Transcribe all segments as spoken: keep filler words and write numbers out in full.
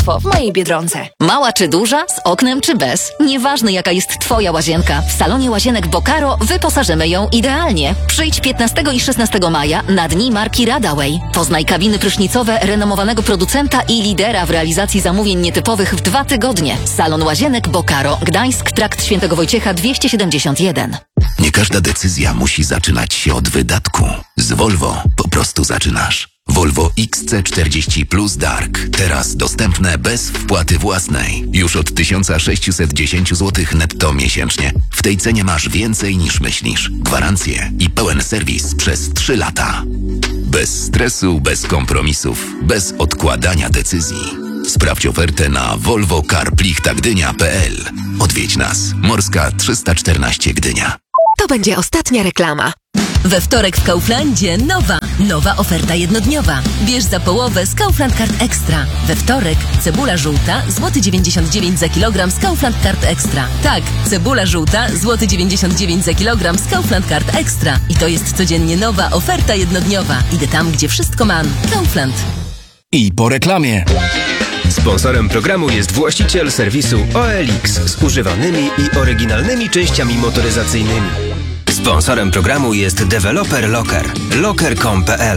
w mojej Biedronce. Mała czy duża, z oknem czy bez, nieważne jaka jest Twoja łazienka, w salonie łazienek Bokaro wyposażymy ją idealnie. Przyjdź piętnastego i szesnastego maja na dni marki Radaway. Poznaj kabiny prysznicowe renomowanego producenta i lidera w realizacji zamówień nietypowych w dwa tygodnie. Salon łazienek Bokaro, Gdańsk, Trakt Świętego Wojciecha dwieście siedemdziesiąt jeden. Nie każda decyzja musi zaczynać się od wydatku. Z Volvo po prostu zaczynasz. Volvo X C czterdzieści Plus Dark. Teraz dostępne bez wpłaty własnej. Już od tysiąc sześćset dziesięć złotych netto miesięcznie. W tej cenie masz więcej niż myślisz. Gwarancję i pełen serwis przez trzy lata. Bez stresu, bez kompromisów, bez odkładania decyzji. Sprawdź ofertę na volvo car plichta gdynia kropka p l. Odwiedź nas. Morska trzysta czternaście Gdynia. To będzie ostatnia reklama. We wtorek w Kauflandzie nowa, nowa oferta jednodniowa. Bierz za połowę z Kaufland Card Extra. We wtorek cebula żółta, złoty dziewięćdziesiąt dziewięć za kilogram z Kaufland Card Extra. Tak, cebula żółta, złoty dziewięćdziesiąt dziewięć za kilogram z Kaufland Card Extra. I to jest codziennie nowa oferta jednodniowa. Idę tam, gdzie wszystko mam. Kaufland. I po reklamie. Sponsorem programu jest właściciel serwisu O L X z używanymi i oryginalnymi częściami motoryzacyjnymi. Sponsorem programu jest deweloper Locker. locker kropka com kropka p l.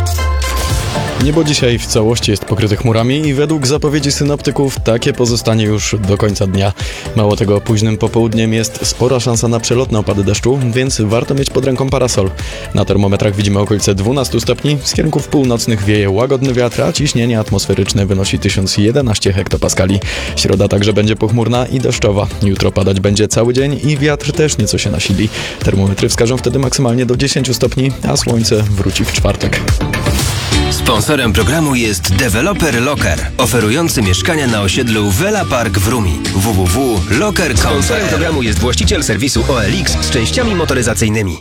Niebo dzisiaj w całości jest pokryte chmurami i według zapowiedzi synoptyków takie pozostanie już do końca dnia. Mało tego, późnym popołudniem jest spora szansa na przelotne opady deszczu, więc warto mieć pod ręką parasol. Na termometrach widzimy okolice dwanaście stopni, z kierunków północnych wieje łagodny wiatr, a ciśnienie atmosferyczne wynosi tysiąc jedenaście hektopaskali. Środa także będzie pochmurna i deszczowa. Jutro padać będzie cały dzień i wiatr też nieco się nasili. Termometry wskażą wtedy maksymalnie do dziesięć stopni, a słońce wróci w czwartek. Sponsorem programu jest deweloper Locker, oferujący mieszkania na osiedlu Vela Park w Rumi. w w w kropka locker kropka com. Sponsorem programu jest właściciel serwisu O L X z częściami motoryzacyjnymi.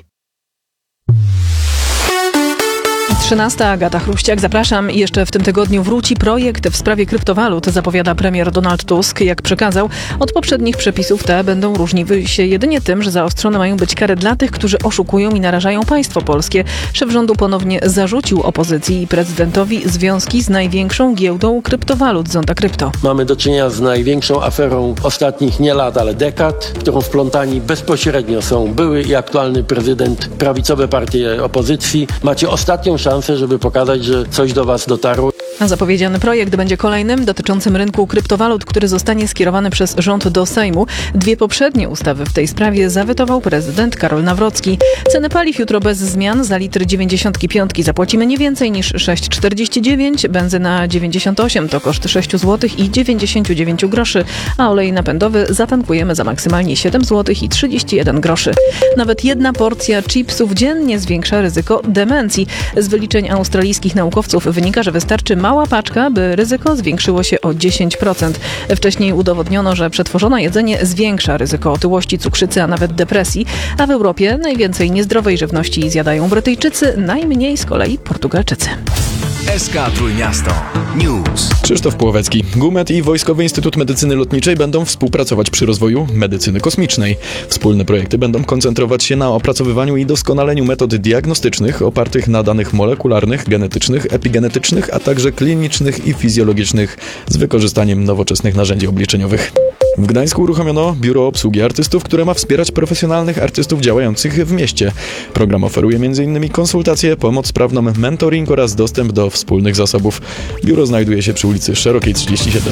trzynasta Agata Chruściak. Zapraszam. Jeszcze w tym tygodniu wróci projekt w sprawie kryptowalut, zapowiada premier Donald Tusk. Jak przekazał, od poprzednich przepisów te będą różniły się jedynie tym, że zaostrzone mają być kary dla tych, którzy oszukują i narażają państwo polskie. Szef rządu ponownie zarzucił opozycji i prezydentowi związki z największą giełdą kryptowalut Zonta Krypto. Mamy do czynienia z największą aferą ostatnich nie lat, ale dekad, w którą wplątani bezpośrednio są były i aktualny prezydent, prawicowe partie opozycji. Macie ostatnią szansę, żeby pokazać, że coś do was dotarło. A zapowiedziany projekt będzie kolejnym dotyczącym rynku kryptowalut, który zostanie skierowany przez rząd do Sejmu. Dwie poprzednie ustawy w tej sprawie zawetował prezydent Karol Nawrocki. Ceny paliw jutro bez zmian. Za litr dziewięćdziesiąt pięć zapłacimy nie więcej niż sześć czterdzieści dziewięć, benzyna dziewięćdziesiąt osiem to koszt sześć złotych i dziewięćdziesiąt dziewięć groszy, a olej napędowy zatankujemy za maksymalnie siedem złotych i trzydzieści jeden groszy. Nawet jedna porcja chipsów dziennie zwiększa ryzyko demencji. Z wyliczeń australijskich naukowców wynika, że wystarczy mała paczka, by ryzyko zwiększyło się o dziesięć procent. Wcześniej udowodniono, że przetworzone jedzenie zwiększa ryzyko otyłości, cukrzycy, a nawet depresji, a w Europie najwięcej niezdrowej żywności zjadają Brytyjczycy, najmniej z kolei Portugalczycy. S K Trójmiasto News. Krzysztof Płowecki. GUMET i Wojskowy Instytut Medycyny Lotniczej będą współpracować przy rozwoju medycyny kosmicznej. Wspólne projekty będą koncentrować się na opracowywaniu i doskonaleniu metod diagnostycznych opartych na danych molekularnych, genetycznych, epigenetycznych, a także klinicznych i fizjologicznych z wykorzystaniem nowoczesnych narzędzi obliczeniowych. W Gdańsku uruchomiono Biuro Obsługi Artystów, które ma wspierać profesjonalnych artystów działających w mieście. Program oferuje m in konsultacje, pomoc prawną, mentoring oraz dostęp do wspólnych zasobów. Biuro znajduje się przy ulicy Szerokiej trzydzieści siedem.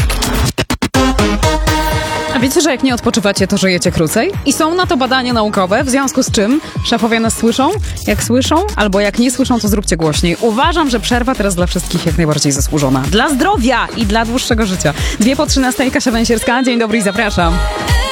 A wiecie, że jak nie odpoczywacie, to żyjecie krócej? I są na to badania naukowe, w związku z czym szefowie nas słyszą. Jak słyszą, albo jak nie słyszą, to zróbcie głośniej. Uważam, że przerwa teraz dla wszystkich jak najbardziej zasłużona. Dla zdrowia i dla dłuższego życia. Dwie po trzynastej, Kasia Węsierska. Dzień dobry i zapraszam.